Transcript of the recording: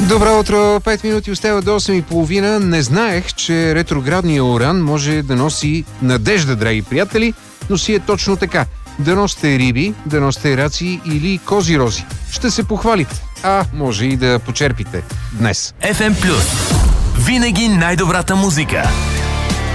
Добро утро, 5 минути остава до 8:30. Не знаех, че ретроградният Уран може да носи надежда, драги приятели, но си е точно така. Да носите риби, да носите раци или кози рози. Ще се похвалите, а може и да почерпите днес. FM+. Винаги най-добрата музика.